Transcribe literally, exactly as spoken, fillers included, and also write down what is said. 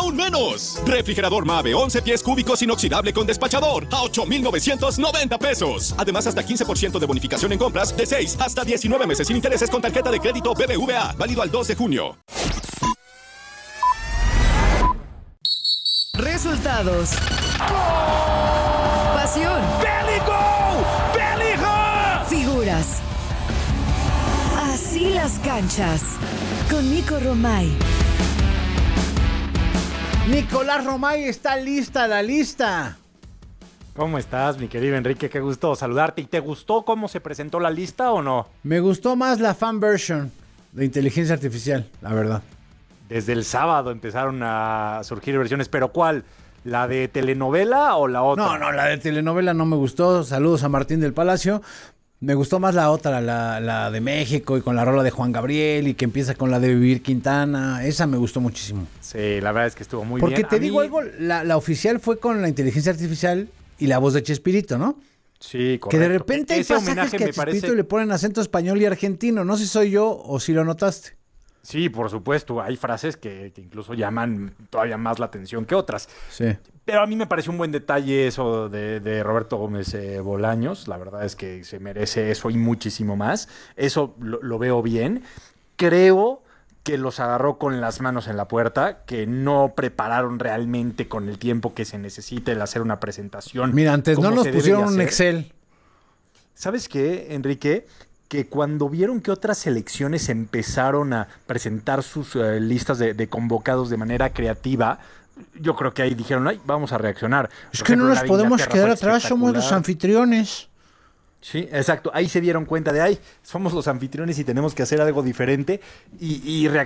aún menos. Refrigerador Mave once pies cúbicos inoxidable con despachador a ocho mil novecientos noventa pesos. Además, hasta quince por ciento de bonificación en compras de seis hasta diecinueve meses sin intereses con tarjeta de crédito B B V A. Válido al dos de junio. Resultados. Pasión. Figuras. Así las canchas. Con Nico Romay. Nicolás Romay, está lista la lista. ¿Cómo estás, mi querido Enrique? Qué gusto saludarte. ¿Y te gustó cómo se presentó la lista o no? Me gustó más la fan version de inteligencia artificial, la verdad. Desde el sábado empezaron a surgir versiones, pero ¿cuál? ¿La de telenovela o la otra? No, no, la de telenovela no me gustó. Saludos a Martín del Palacio. Me gustó más la otra, la, la de México y con la rola de Juan Gabriel y que empieza con la de Vivir Quintana. Esa me gustó muchísimo. Sí, la verdad es que estuvo muy Porque bien. Porque te a digo mí... algo, la, la oficial fue con la inteligencia artificial y la voz de Chespirito, ¿no? Sí, correcto. Que de repente hay Ese pasajes homenaje que a me Chespirito parece... le ponen acento español y argentino. No sé si soy yo o si lo notaste. Sí, por supuesto. Hay frases que, que incluso llaman todavía más la atención que otras. Sí. Pero a mí me pareció un buen detalle eso de, de Roberto Gómez eh, Bolaños. La verdad es que se merece eso y muchísimo más. Eso lo, lo veo bien. Creo que los agarró con las manos en la puerta, que no prepararon realmente con el tiempo que se necesita el hacer una presentación. Mira, antes no nos pusieron un Excel. ¿Sabes qué, Enrique? Que cuando vieron que otras selecciones empezaron a presentar sus uh, listas de, de convocados de manera creativa, yo creo que ahí dijeron, ay, vamos a reaccionar. Es Por que ejemplo, no nos podemos quedar atrás, somos los espectacular. anfitriones. Sí, exacto. Ahí se dieron cuenta de, ay, somos los anfitriones y tenemos que hacer algo diferente. Y, y